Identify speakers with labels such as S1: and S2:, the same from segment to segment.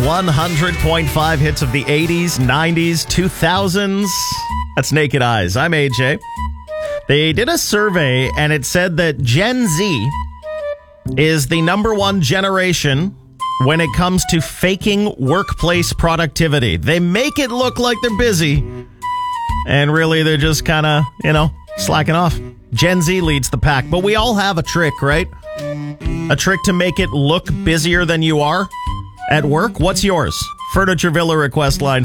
S1: 100.5 hits of the 80s, 90s, 2000s. That's Naked Eyes. I'm AJ. They did a survey, and it said that Gen Z is the number one generation when it comes to faking workplace productivity. They make it look like they're busy, and really they're just kind of, slacking off. Gen Z leads the pack, but we all have a trick, right? A trick to make it look busier than you are at work. What's yours? Furniture Villa request line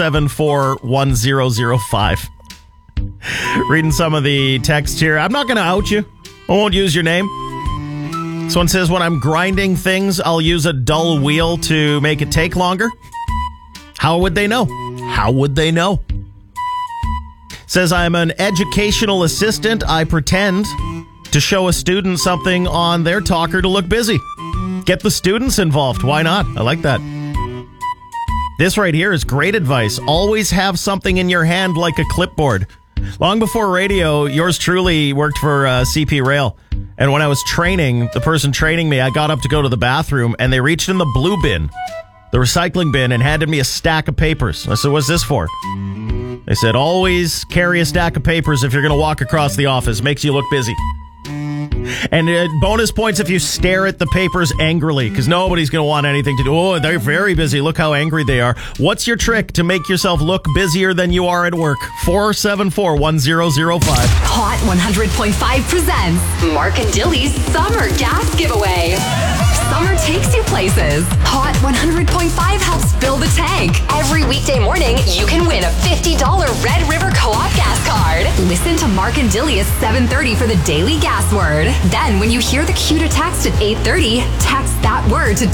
S1: 474-1005. Reading some of the text here. I'm not going to out you. I won't use your name. This one says, when I'm grinding things, I'll use a dull wheel to make it take longer. How would they know? How would they know? Says, I'm an educational assistant. I pretend to show a student something on their talker to look busy. Get the students involved. Why not? I like that. This right here is great advice. Always have something in your hand like a clipboard. Long before radio, yours truly worked for CP Rail. And when I was training, the person training me, I got up to go to the bathroom, and they reached in the blue bin, the recycling bin, and handed me a stack of papers. I said, what's this for? They said, always carry a stack of papers if you're going to walk across the office. Makes you look busy. And bonus points if you stare at the papers angrily, because nobody's going to want anything to do. Oh, they're very busy. Look how angry they are. What's your trick to make yourself look busier than you are at work? 474-1005.
S2: Hot 100.5 presents Mark and Dilly's Summer Gas Giveaway. Summer takes you places. Hot 100.5 helps fill the tank. Every weekday morning, you can win a $50 Red River Co-op gas card. Listen to Mark and Dilly at 7:30 for the daily gas word. Then, when you hear the cue to text at 8:30, text that word to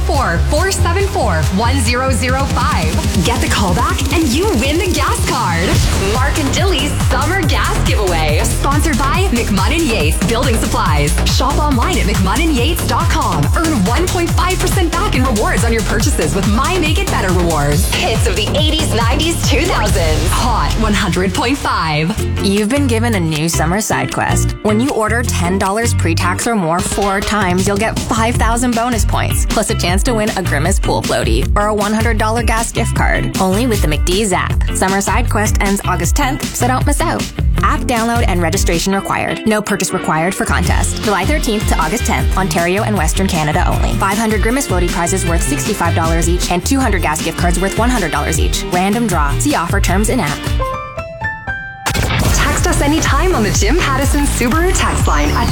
S2: 204-474-1005. Get the call back and you win the gas card. Mark and Dilly's Summer Gas Giveaway. Sponsored by McMahon & Yates Building Supplies. Shop online at McMahonandYates.com. Earn 1.5% back in rewards on your purchases with My Make It Better rewards. Hits of the 80s, 90s, 2000s. Hot 100.5.
S3: You've been given a new summer side quest. When you order $10 pre-tax or more 4 times, you'll get 5,000 bonus points, plus a chance to win a Grimace pool floaty or a $100 gas gift card. Only with the McDee's app. Summer side quest ends August 10th, so don't miss out. App download and registration required. No purchase required for contest. July 13th to August 10th, Ontario and Western Canada only. 500 Grimace floaty prizes worth $65 each and 200 gas gift cards worth $100 each. Random draw. See offer terms in app.
S2: Text us anytime on the Jim Pattison Subaru text line at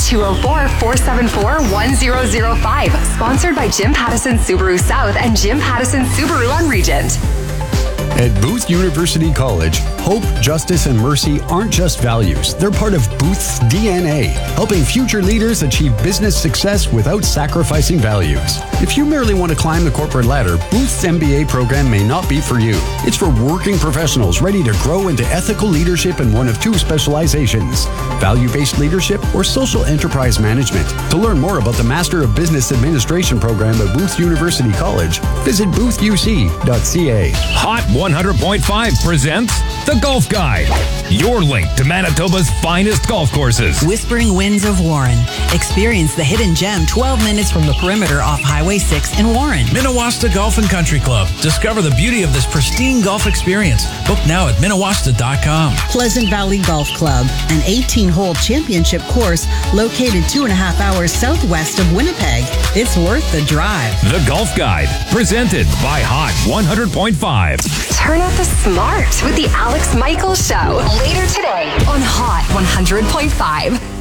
S2: 204-474-1005. Sponsored by Jim Pattison Subaru South and Jim Pattison Subaru on Regent.
S4: At Booth University College, hope, justice, and mercy aren't just values. They're part of Booth's DNA, helping future leaders achieve business success without sacrificing values. If you merely want to climb the corporate ladder, Booth's MBA program may not be for you. It's for working professionals ready to grow into ethical leadership in one of 2 specializations, value-based leadership or social enterprise management. To learn more about the Master of Business Administration program at Booth University College, visit boothuc.ca.
S5: Hot 100.5 presents The Golf Guide, your link to Manitoba's finest golf courses.
S6: Whispering Winds of Warren. Experience the hidden gem 12 minutes from the perimeter off Highway 6 in Warren.
S7: Minnewaska Golf and Country Club. Discover the beauty of this pristine golf experience. Book now at Minnewaska.com.
S6: Pleasant Valley Golf Club, an 18-hole championship course located 2.5 hours southwest of Winnipeg. It's worth the drive.
S5: The Golf Guide, presented by Hot 100.5.
S2: Turn up the smart with the Alex Michaels Show. Later today on Hot 100.5.